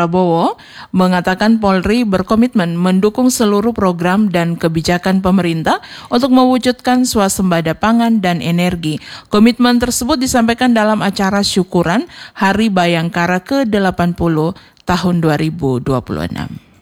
Prabowo mengatakan Polri berkomitmen mendukung seluruh program dan kebijakan pemerintah untuk mewujudkan swasembada pangan dan energi. Komitmen tersebut disampaikan dalam acara syukuran Hari Bayangkara ke-80 tahun 2026.